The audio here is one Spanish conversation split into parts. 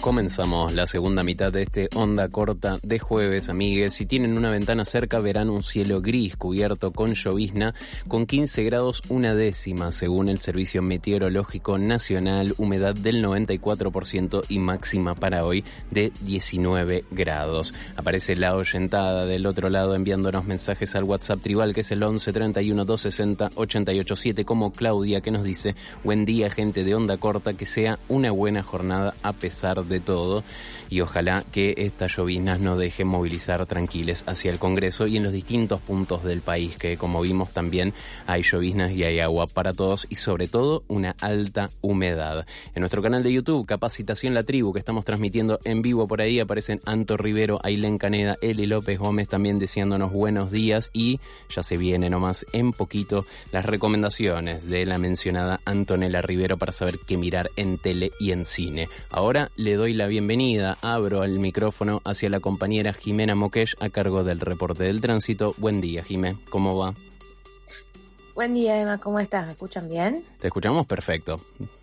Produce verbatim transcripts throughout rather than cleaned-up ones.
Comenzamos la segunda mitad de este Onda Corta de jueves, amigues. Si tienen una ventana cerca, verán un cielo gris cubierto con llovizna, con quince grados una décima, según el Servicio Meteorológico Nacional, humedad del noventa y cuatro por ciento y máxima para hoy de diecinueve grados. Aparece la oyentada del otro lado enviándonos mensajes al WhatsApp tribal, que es el once treinta y uno doscientos sesenta ochenta y ocho siete, como Claudia, que nos dice: buen día, gente de Onda Corta, que sea una buena jornada a pesar de de todo, y ojalá que estas lloviznas nos dejen movilizar tranquiles hacia el Congreso y en los distintos puntos del país, que como vimos también hay lloviznas y hay agua para todos, y sobre todo una alta humedad. En nuestro canal de YouTube, Capacitación La Tribu, que estamos transmitiendo en vivo por ahí, aparecen Anto Rivero, Ailén Caneda, Eli López Gómez también deseándonos buenos días, y ya se viene nomás en poquito las recomendaciones de la mencionada Antonella Rivero para saber qué mirar en tele y en cine. Ahora le doy la bienvenida, abro el micrófono hacia la compañera Jimena Moquesh a cargo del reporte del tránsito. Buen día, Jimé, ¿cómo va? Buen día, Emma, ¿cómo estás? ¿Me escuchan bien? Te escuchamos perfecto.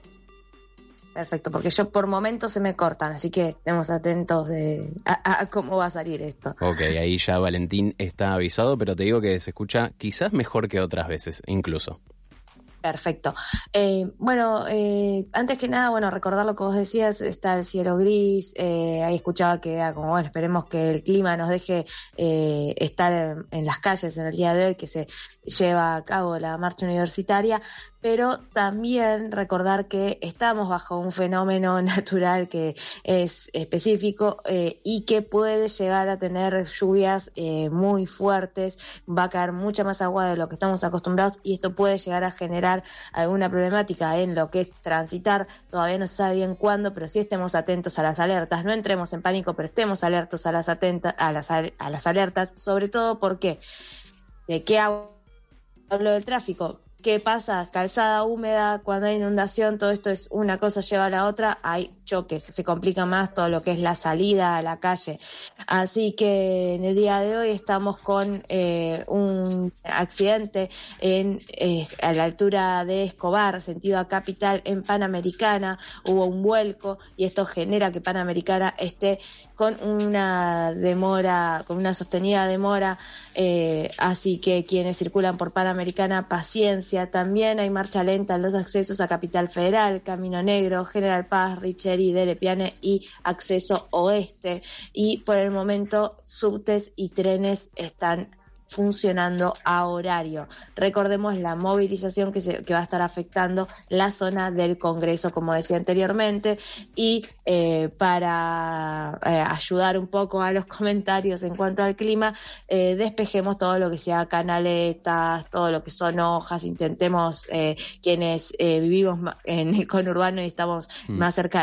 Perfecto, porque yo por momentos se me cortan, así que estemos atentos de a, a cómo va a salir esto. Ok, ahí ya Valentín está avisado, pero te digo que se escucha quizás mejor que otras veces, incluso. Perfecto. Eh, bueno, eh, antes que nada, bueno, recordar lo que vos decías, está el cielo gris, eh, ahí escuchaba que era como, bueno, esperemos que el clima nos deje eh, estar en, en las calles en el día de hoy, que se lleva a cabo la marcha universitaria, pero también recordar que estamos bajo un fenómeno natural que es específico eh, y que puede llegar a tener lluvias eh, muy fuertes, va a caer mucha más agua de lo que estamos acostumbrados, y esto puede llegar a generar alguna problemática en lo que es transitar. Todavía no se sabe bien cuándo, pero sí estemos atentos a las alertas, no entremos en pánico, pero estemos alertos a las, atenta, a las, a las alertas, sobre todo porque ¿de qué hablo del tráfico? ¿Qué pasa? Calzada húmeda, cuando hay inundación, todo esto es una cosa lleva a la otra, hay choques, se complica más todo lo que es la salida a la calle. Así que en el día de hoy estamos con eh, un accidente en eh, a la altura de Escobar, sentido a Capital, en Panamericana. Hubo un vuelco y esto genera que Panamericana esté con una demora, con una sostenida demora, eh, así que quienes circulan por Panamericana, paciencia. También hay marcha lenta en los accesos a Capital Federal, Camino Negro, General Paz, Richeri, Delepiane y acceso oeste. Y por el momento subtes y trenes están funcionando a horario. Recordemos la movilización que, se, que va a estar afectando la zona del Congreso, como decía anteriormente, y eh, para eh, ayudar un poco a los comentarios en cuanto al clima, eh, despejemos todo lo que sea canaletas, todo lo que son hojas, intentemos, eh, quienes eh, vivimos en el conurbano y estamos mm. más cerca